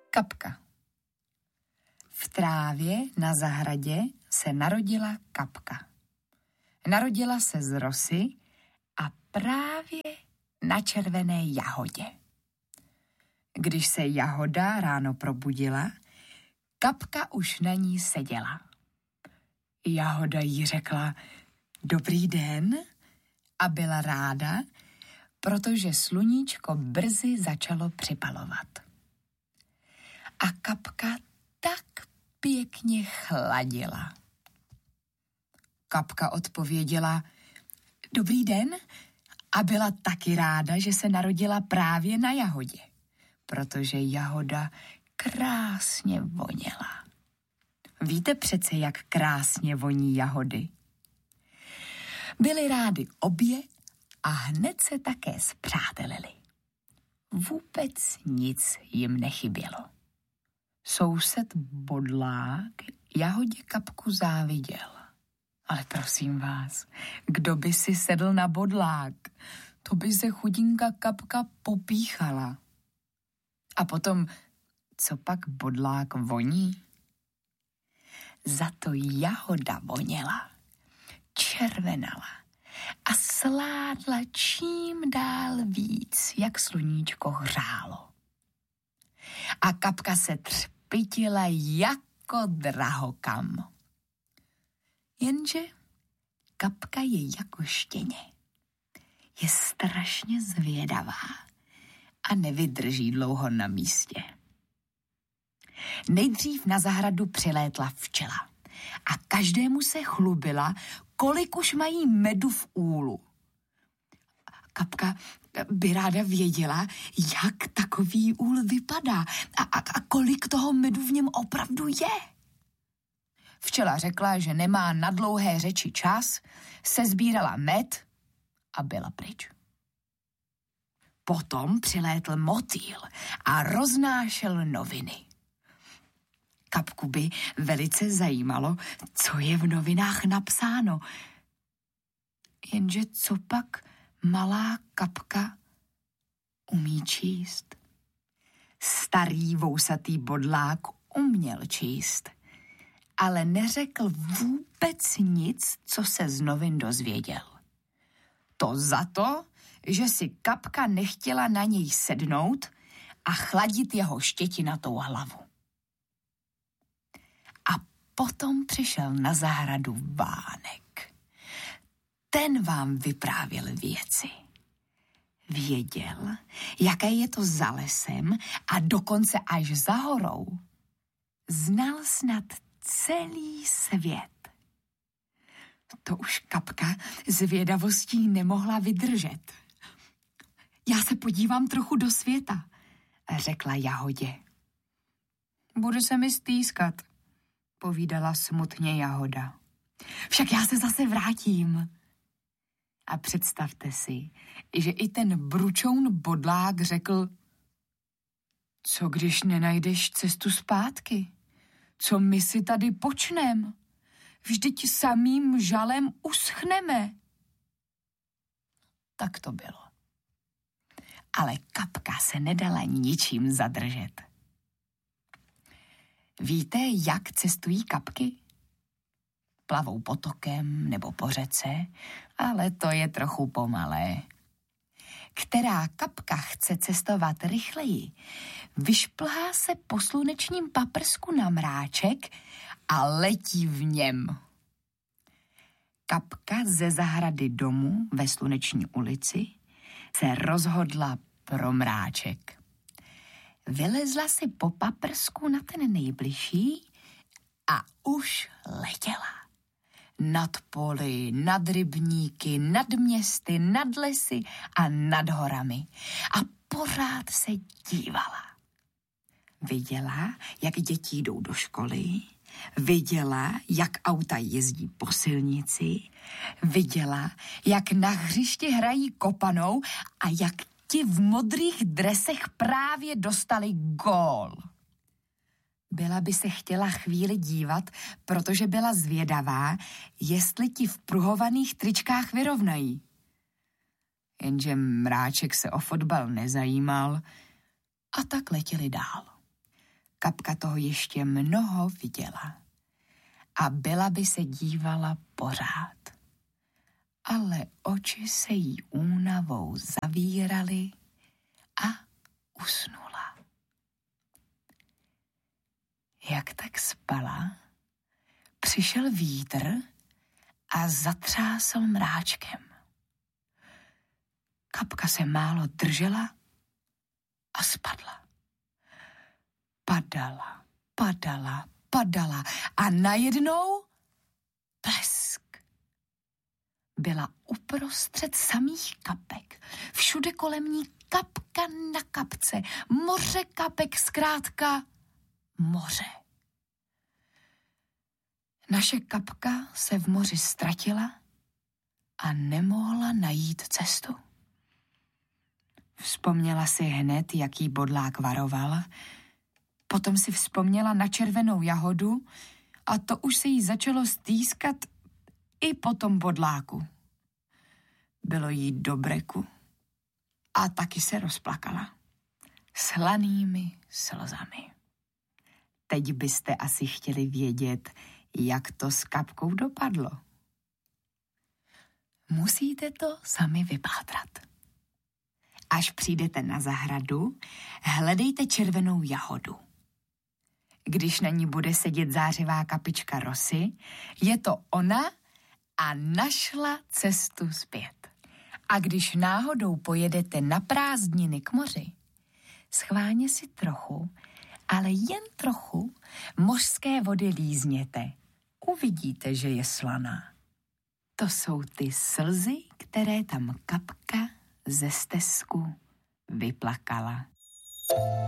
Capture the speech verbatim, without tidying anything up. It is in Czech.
Kapka. V trávě na zahradě se narodila kapka. Narodila se z rosy a právě na červené jahodě. Když se jahoda ráno probudila, kapka už na ní seděla. Jahoda jí řekla dobrý den a byla ráda, protože sluníčko brzy začalo připalovat. A kapka tak pěkně chladila. Kapka odpověděla dobrý den a byla taky ráda, že se narodila právě na jahodě, protože jahoda krásně voněla. Víte přece, jak krásně voní jahody. Byly rády obě a hned se také spřátelili. Vůbec nic jim nechybělo. Soused Bodlák jahodě kapku záviděl. Ale prosím vás, kdo by si sedl na bodlák? To by se chudinka kapka popíchala. A potom, co pak bodlák voní? Za to jahoda voněla, červenala a sládla čím dál víc, jak sluníčko hřálo. A kapka se třpytila jako drahokam. Jenže kapka je jako štěně. Je strašně zvědavá a nevydrží dlouho na místě. Nejdřív na zahradu přilétla včela a každému se chlubila, kolik už mají medu v úlu. Kapka by ráda věděla, jak takový úl vypadá a, a, a kolik toho medu v něm opravdu je. Včela řekla, že nemá na dlouhé řeči čas, sesbírala med a byla pryč. Potom přilétl motýl a roznášel noviny. Kapku by velice zajímalo, co je v novinách napsáno. Jenže co pak malá kapka umí číst? Starý vousatý bodlák uměl číst, ale neřekl vůbec nic, co se z novin dozvěděl. To za to, že si kapka nechtěla na něj sednout a chladit jeho štětinatou hlavu. A potom přišel na zahradu Vánek. Ten vám vyprávěl věci. Věděl, jaké je to za lesem a dokonce až za horou. Znal snad celý svět. To už kapka zvědavostí nemohla vydržet. Já se podívám trochu do světa, řekla jahodě. Bude se mi stýskat, povídala smutně jahoda. Však já se zase vrátím. A představte si, že i ten bručoun bodlák řekl, co když nenajdeš cestu zpátky? Co my si tady počnem? Vždyť samým žalem uschneme. Tak to bylo. Ale kapka se nedala ničím zadržet. Víte, jak cestují kapky? Plavou potokem nebo po řece, ale to je trochu pomalé. Která kapka chce cestovat rychleji, vyšplhá se po slunečním paprsku na mráček a letí v něm. Kapka ze zahrady domu ve Sluneční ulici se rozhodla pro mráček. Vylezla si po paprsku na ten nejbližší a už letěla. Nad poli, nad rybníky, nad městy, nad lesy a nad horami. A pořád se dívala. Viděla, jak děti jdou do školy, viděla, jak auta jezdí po silnici, viděla, jak na hřišti hrají kopanou a jak ti v modrých dresech právě dostali gól. Byla by se chtěla chvíli dívat, protože byla zvědavá, jestli ti v pruhovaných tričkách vyrovnají. Jenže mráček se o fotbal nezajímal a tak letěli dál. Kapka toho ještě mnoho viděla a byla by se dívala pořád. Ale oči se jí únavou zavíraly a usnula. Jak tak spala, přišel vítr a zatřásl mráčkem. Kapka se málo držela a spadla. Padala, padala, padala a najednou blesk. Byla uprostřed samých kapek. Všude kolem ní kapka na kapce. Moře kapek, zkrátka moře. Naše kapka se v moři ztratila a nemohla najít cestu. Vzpomněla si hned, jaký bodlák varoval, potom si vzpomněla na červenou jahodu a to už se jí začalo stýskat i po tom bodláku. Bylo jí do breku a taky se rozplakala. Slanými slzami. Teď byste asi chtěli vědět, jak to s kapkou dopadlo. Musíte to sami vypátrat. Až přijdete na zahradu, hledejte červenou jahodu. Když na ní bude sedět zářivá kapička rosy, je to ona a našla cestu zpět. A když náhodou pojedete na prázdniny k moři, schválně si trochu, ale jen trochu, mořské vody lízněte. Uvidíte, že je slaná. To jsou ty slzy, které tam kapka ze stezku vyplakala.